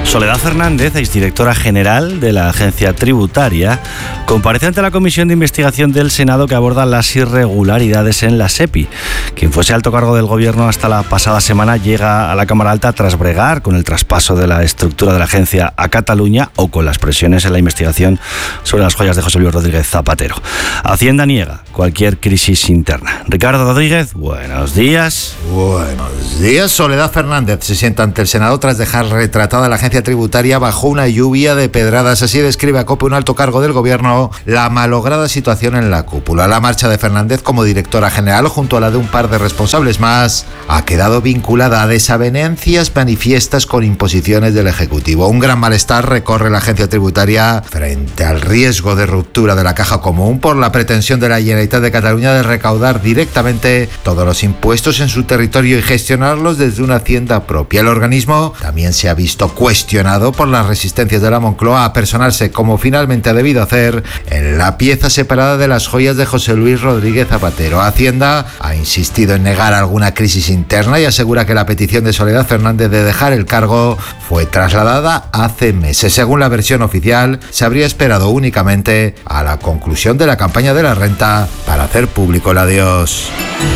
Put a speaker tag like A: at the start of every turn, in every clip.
A: Soledad Fernández, exdirectora general de la Agencia Tributaria, comparece ante la Comisión de Investigación del Senado que aborda las irregularidades en la SEPI. Quien fuese alto cargo del Gobierno hasta la pasada semana llega a la Cámara Alta tras bregar con el traspaso de la estructura de la agencia a Cataluña o con las presiones en la investigación sobre las joyas de José Luis Rodríguez Zapatero. Hacienda niega cualquier crisis interna. Ricardo Rodríguez, buenos días.
B: Buenos días. Soledad Fernández se sienta ante el Senado tras dejar retratada la agencia tributaria bajo una lluvia de pedradas. Así describe a COPE un alto cargo del Gobierno la malograda situación en la cúpula. La marcha de Fernández como directora general, junto a la de un par de responsables más, ha quedado vinculada a desavenencias manifiestas con imposiciones del Ejecutivo. Un gran malestar recorre la agencia tributaria frente al riesgo de ruptura de la caja común por la pretensión de la Generalitat de Cataluña de recaudar directamente todos los impuestos en su territorio y gestionarlos desde una hacienda propia. El organismo también se ha visto cuestionado por las resistencias de la Moncloa a personarse, como finalmente ha debido hacer, en la pieza separada de las joyas de José Luis Rodríguez Zapatero. Hacienda ha insistido en negar alguna crisis interna y asegura que la petición de Soledad Fernández de dejar el cargo fue trasladada hace meses. Según la versión oficial, se habría esperado únicamente a la conclusión de la campaña de la renta para hacer público el adiós.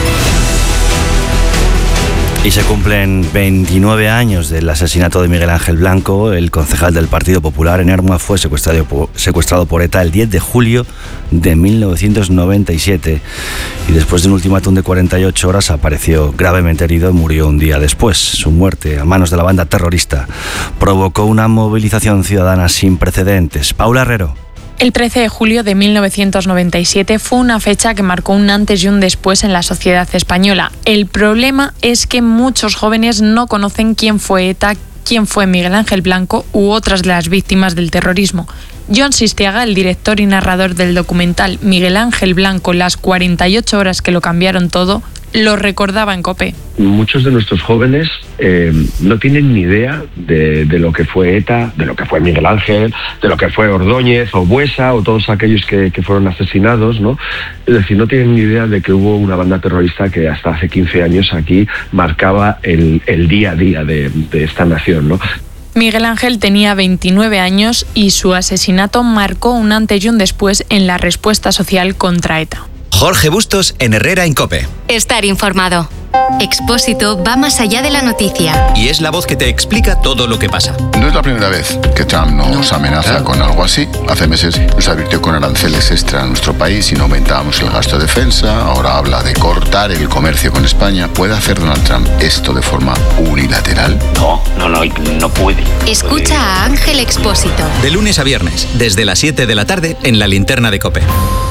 A: Y se cumplen 29 años del asesinato de Miguel Ángel Blanco. El concejal del Partido Popular en Ermua fue secuestrado por ETA el 10 de julio de 1997 y después de un ultimátum de 48 horas apareció gravemente herido y murió un día después. Su muerte a manos de la banda terrorista provocó una movilización ciudadana sin precedentes. Paula Herrero.
C: El 13 de julio de 1997 fue una fecha que marcó un antes y un después en la sociedad española. El problema es que muchos jóvenes no conocen quién fue ETA, quién fue Miguel Ángel Blanco u otras de las víctimas del terrorismo. Jon Sistiaga, el director y narrador del documental Miguel Ángel Blanco, las 48 horas que lo cambiaron todo, lo recordaba en COPE.
D: Muchos de nuestros jóvenes no tienen ni idea de lo que fue ETA, de lo que fue Miguel Ángel, de lo que fue Ordóñez o Buesa o todos aquellos que fueron asesinados, ¿no? Es decir, no tienen ni idea de que hubo una banda terrorista que hasta hace 15 años aquí marcaba el día a día de esta nación, ¿no?
C: Miguel Ángel tenía 29 años y su asesinato marcó un antes y un después en la respuesta social contra ETA.
E: Jorge Bustos en Herrera en COPE.
F: Estar informado. Expósito va más allá de la noticia.
E: Y es la voz que te explica todo lo que pasa.
G: No es la primera vez que Trump nos amenaza con algo así. Hace meses nos advirtió con aranceles extra a nuestro país si no aumentábamos el gasto de defensa. Ahora habla de cortar el comercio con España. ¿Puede hacer Donald Trump esto de forma unilateral?
H: No puede.
F: Escucha a Ángel Expósito.
E: De lunes a viernes, desde las 7 de la tarde, en la linterna de COPE.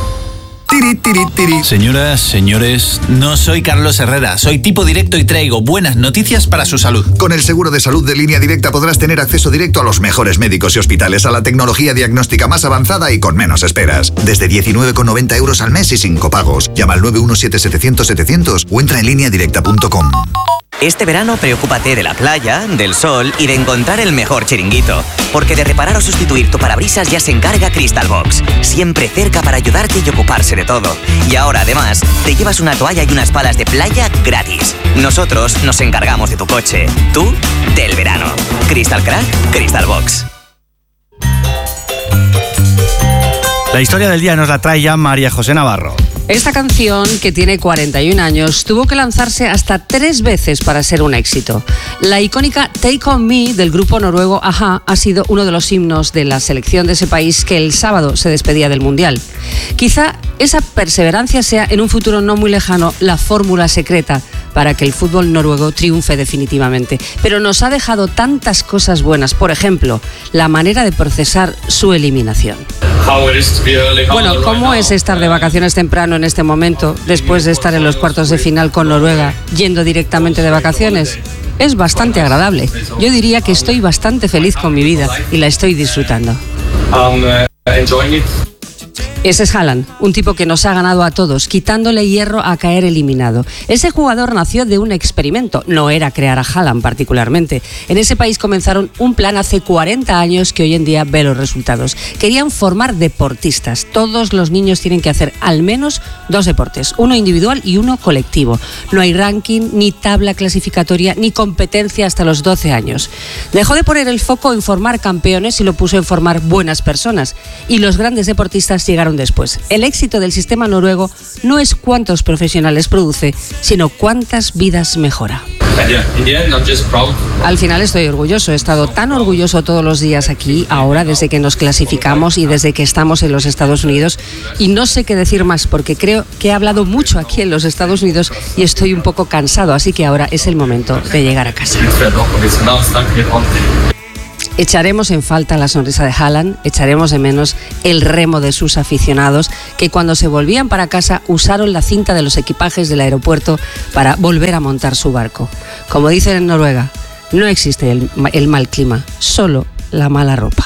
I: Señoras, señores, no soy Carlos Herrera, soy tipo directo y traigo buenas noticias para su salud.
J: Con el seguro de salud de Línea Directa podrás tener acceso directo a los mejores médicos y hospitales, a la tecnología diagnóstica más avanzada y con menos esperas. Desde 19,90 euros al mes y sin copagos. Llama al 917-700-700 o entra en lineadirecta.com.
K: Este verano preocúpate de la playa, del sol y de encontrar el mejor chiringuito. Porque de reparar o sustituir tu parabrisas ya se encarga Cristalbox. Siempre cerca para ayudarte y ocuparse de todo. Y ahora, además, te llevas una toalla y unas palas de playa gratis. Nosotros nos encargamos de tu coche. Tú, del verano. Crystal Crack, Cristalbox.
A: La historia del día nos la trae ya María José Navarro.
L: Esta canción, que tiene 41 años, tuvo que lanzarse hasta 3 veces para ser un éxito. La icónica Take On Me del grupo noruego a-ha ha sido uno de los himnos de la selección de ese país que el sábado se despedía del Mundial. Quizá esa perseverancia sea en un futuro no muy lejano la fórmula secreta para que el fútbol noruego triunfe definitivamente. Pero nos ha dejado tantas cosas buenas, por ejemplo, la manera de procesar su eliminación. Bueno, ¿cómo es estar de vacaciones temprano en este momento, después de estar en los cuartos de final con Noruega, yendo directamente de vacaciones? Es bastante agradable. Yo diría que estoy bastante feliz con mi vida y la estoy disfrutando. Ese es Haaland, un tipo que nos ha ganado a todos, quitándole hierro a caer eliminado. Ese jugador nació de un experimento, no era crear a Haaland particularmente. En ese país comenzaron un plan hace 40 años que hoy en día ve los resultados. Querían formar deportistas. Todos los niños tienen que hacer al menos 2 deportes, uno individual y uno colectivo. No hay ranking, ni tabla clasificatoria, ni competencia hasta los 12 años. Dejó de poner el foco en formar campeones y lo puso en formar buenas personas. Y los grandes deportistas llegaron después. El éxito del sistema noruego no es cuántos profesionales produce, sino cuántas vidas mejora. Al final estoy orgulloso, he estado tan orgulloso todos los días aquí, ahora desde que nos clasificamos y desde que estamos en los Estados Unidos, y no sé qué decir más porque creo que he hablado mucho aquí en los Estados Unidos y estoy un poco cansado, así que ahora es el momento de llegar a casa. Echaremos en falta la sonrisa de Haaland, echaremos de menos el remo de sus aficionados que cuando se volvían para casa usaron la cinta de los equipajes del aeropuerto para volver a montar su barco. Como dicen en Noruega, no existe el mal clima, solo la mala ropa.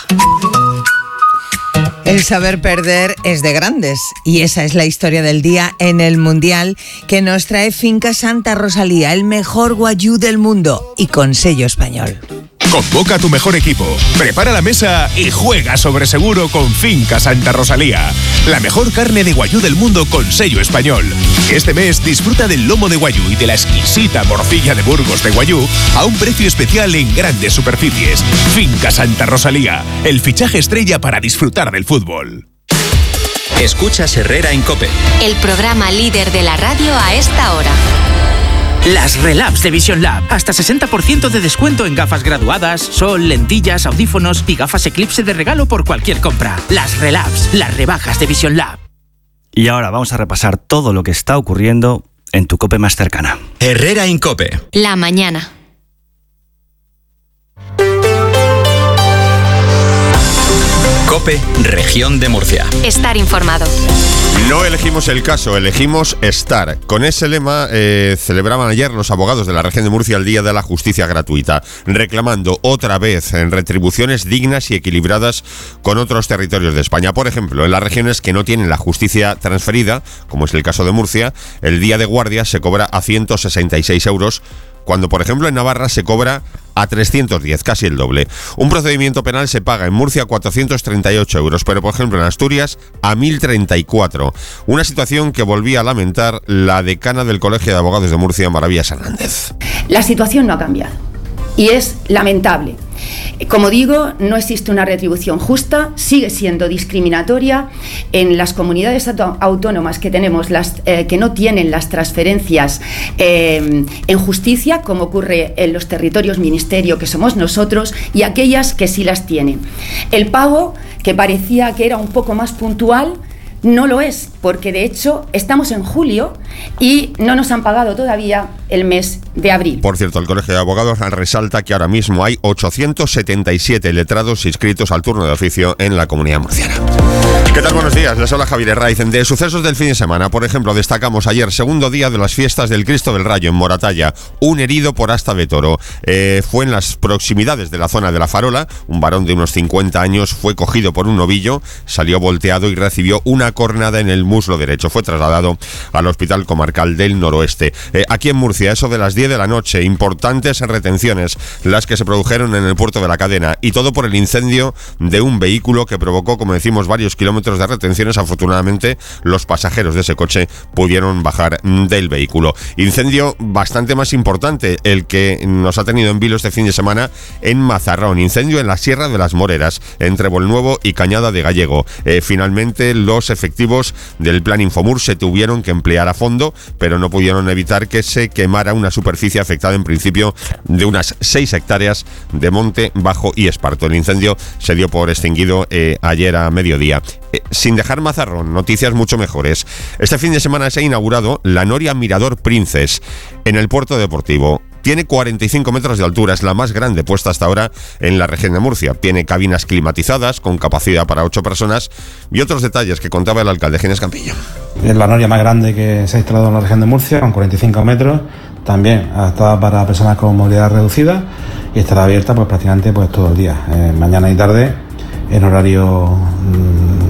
M: El saber perder es de grandes y esa es la historia del día en el Mundial que nos trae Finca Santa Rosalía, el mejor guayú del mundo y con sello español.
N: Convoca a tu mejor equipo, prepara la mesa y juega sobre seguro con Finca Santa Rosalía. La mejor carne de guayú del mundo con sello español. Este mes disfruta del lomo de guayú y de la exquisita morcilla de Burgos de guayú a un precio especial en grandes superficies. Finca Santa Rosalía, el fichaje estrella para disfrutar del fútbol.
E: Escuchas Herrera en COPE.
F: El programa líder de la radio a esta hora.
O: Las Relabs de Vision Lab. Hasta 60% de descuento en gafas graduadas, sol, lentillas, audífonos y gafas Eclipse de regalo por cualquier compra. Las Relabs, las rebajas de Vision Lab.
A: Y ahora vamos a repasar todo lo que está ocurriendo en tu COPE más cercana.
E: Herrera en COPE.
F: La mañana.
E: COPE, Región de Murcia.
F: Estar informado.
P: No elegimos el caso, elegimos estar. Con ese lema celebraban ayer los abogados de la Región de Murcia el Día de la Justicia Gratuita, reclamando otra vez en retribuciones dignas y equilibradas con otros territorios de España. Por ejemplo, en las regiones que no tienen la justicia transferida, como es el caso de Murcia, el día de guardia se cobra a 166 euros, cuando por ejemplo en Navarra se cobra a 310, casi el doble. Un procedimiento penal se paga en Murcia 438 euros, pero por ejemplo en Asturias a 1.034. Una situación que volvía a lamentar la decana del Colegio de Abogados de Murcia, Maravillas Hernández.
Q: La situación no ha cambiado y es lamentable. Como digo, no existe una retribución justa, sigue siendo discriminatoria. En las comunidades autónomas que tenemos, que no tienen las transferencias en justicia, como ocurre en los territorios ministerio, que somos nosotros, y aquellas que sí las tienen. El pago, que parecía que era un poco más puntual, no lo es, porque de hecho estamos en julio y no nos han pagado todavía el mes de abril.
P: Por cierto, el Colegio de Abogados resalta que ahora mismo hay 877 letrados inscritos al turno de oficio en la Comunidad Murciana. ¿Qué tal? Buenos días, les habla Javier Herraiz. De sucesos del fin de semana, por ejemplo, destacamos ayer, segundo día de las fiestas del Cristo del Rayo en Moratalla, un herido por asta de toro. Fue en las proximidades de la zona de La Farola, un varón de unos 50 años fue cogido por un novillo, salió volteado y recibió una cornada en el muslo derecho. Fue trasladado al Hospital Comarcal del Noroeste. Aquí en Murcia, eso de las 10 de la noche, importantes retenciones las que se produjeron en el puerto de la Cadena, y todo por el incendio de un vehículo que provocó, como decimos, varios kilómetros de retenciones. Afortunadamente, los pasajeros de ese coche pudieron bajar del vehículo. Incendio bastante más importante el que nos ha tenido en vilo este fin de semana en Mazarrón. Incendio en la Sierra de las Moreras, entre Bolnuevo y Cañada de Gallego. Finalmente, los efectivos del Plan Infomur se tuvieron que emplear a fondo, pero no pudieron evitar que se quemara una superficie afectada en principio de unas 6 hectáreas de monte bajo y esparto. El incendio se dio por extinguido ayer a mediodía. Sin dejar Mazarrón, noticias mucho mejores. Este fin de semana se ha inaugurado la Noria Mirador Princes en el puerto deportivo. Tiene 45 metros de altura, es la más grande puesta hasta ahora en la región de Murcia. Tiene cabinas climatizadas con capacidad para 8 personas y otros detalles que contaba el alcalde Ginés Campillo.
R: Es la noria más grande que se ha instalado en la región de Murcia, con 45 metros, también adaptada para personas con movilidad reducida, y estará abierta pues prácticamente pues todo el día, mañana y tarde, en horario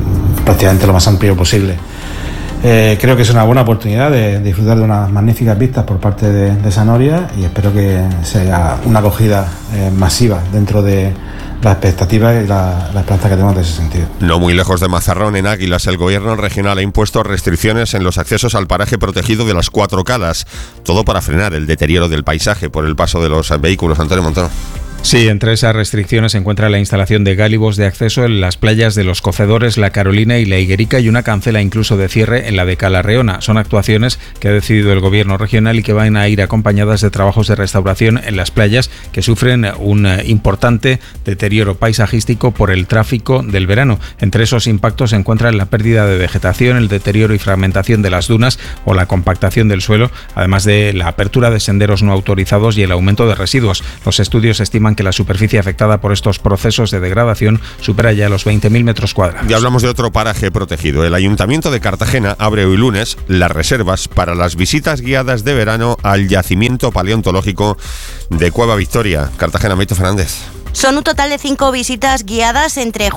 R: prácticamente lo más amplio posible. Creo que es una buena oportunidad de disfrutar de unas magníficas vistas por parte de Sanoria y espero que sea una acogida masiva dentro de la expectativa y la esperanza que tenemos de ese sentido.
P: No muy lejos de Mazarrón, en Águilas, el gobierno regional ha impuesto restricciones en los accesos al paraje protegido de las 4 calas, todo para frenar el deterioro del paisaje por el paso de los vehículos. Antonio Montoro.
S: Sí, entre esas restricciones se encuentra la instalación de gálibos de acceso en las playas de Los Cocedores, La Carolina y La Higuerica y una cancela incluso de cierre en la de Calarreona. Son actuaciones que ha decidido el gobierno regional y que van a ir acompañadas de trabajos de restauración en las playas que sufren un importante deterioro paisajístico por el tráfico del verano. Entre esos impactos se encuentran la pérdida de vegetación, el deterioro y fragmentación de las dunas o la compactación del suelo, además de la apertura de senderos no autorizados y el aumento de residuos. Los estudios estiman que la superficie afectada por estos procesos de degradación supera ya los 20.000 metros cuadrados.
P: Y hablamos de otro paraje protegido. El Ayuntamiento de Cartagena abre hoy lunes las reservas para las visitas guiadas de verano al yacimiento paleontológico de Cueva Victoria. Cartagena, Maite Fernández.
T: Son un total de 5 visitas guiadas entre